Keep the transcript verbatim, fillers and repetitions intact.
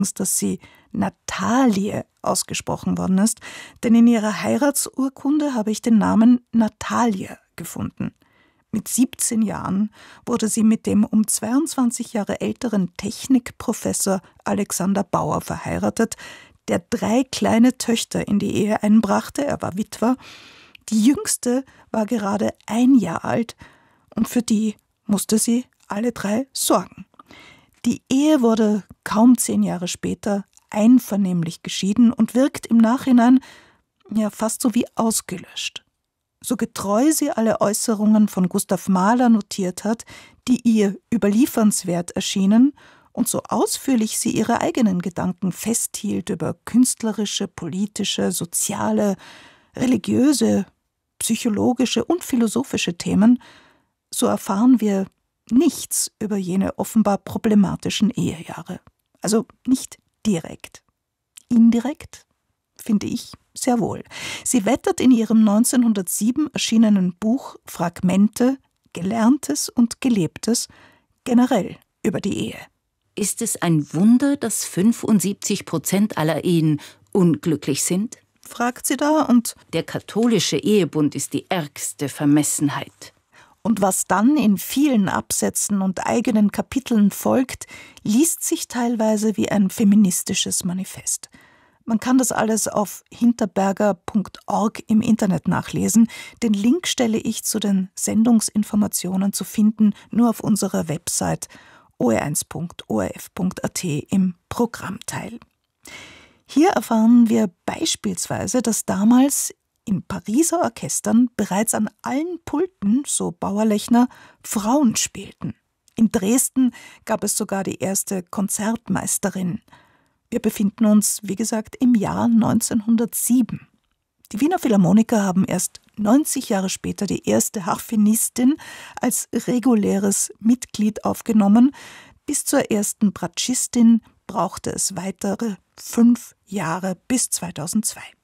übrigens, dass sie Natalie ausgesprochen worden ist, denn in ihrer Heiratsurkunde habe ich den Namen Natalia gefunden. Mit siebzehn Jahren wurde sie mit dem um zweiundzwanzig Jahre älteren Technikprofessor Alexander Bauer verheiratet, der drei kleine Töchter in die Ehe einbrachte. Er war Witwer. Die jüngste war gerade ein Jahr alt und für die musste sie alle drei sorgen. Die Ehe wurde kaum zehn Jahre später einvernehmlich geschieden und wirkt im Nachhinein ja fast so wie ausgelöscht. So getreu sie alle Äußerungen von Gustav Mahler notiert hat, die ihr überliefernswert erschienen, und so ausführlich sie ihre eigenen Gedanken festhielt über künstlerische, politische, soziale, religiöse, psychologische und philosophische Themen, so erfahren wir nichts über jene offenbar problematischen Ehejahre. Also nicht direkt. Indirekt, finde ich, sehr wohl. Sie wettert in ihrem neunzehnhundertsieben erschienenen Buch Fragmente, Gelerntes und Gelebtes generell über die Ehe. Ist es ein Wunder, dass fünfundsiebzig Prozent aller Ehen unglücklich sind? Fragt sie da und der katholische Ehebund ist die ärgste Vermessenheit. Und was dann in vielen Absätzen und eigenen Kapiteln folgt, liest sich teilweise wie ein feministisches Manifest. Man kann das alles auf hinterberger punkt org im Internet nachlesen. Den Link stelle ich zu den Sendungsinformationen zu finden, nur auf unserer Website o r eins punkt o r f punkt a t im Programmteil. Hier erfahren wir beispielsweise, dass damals in Pariser Orchestern bereits an allen Pulten, so Bauerlechner, Frauen spielten. In Dresden gab es sogar die erste Konzertmeisterin. Wir befinden uns, wie gesagt, im Jahr neunzehnhundertsieben. Die Wiener Philharmoniker haben erst neunzig Jahre später die erste Harfenistin als reguläres Mitglied aufgenommen. Bis zur ersten Bratschistin brauchte es weitere fünf Jahre bis zweitausendzwei.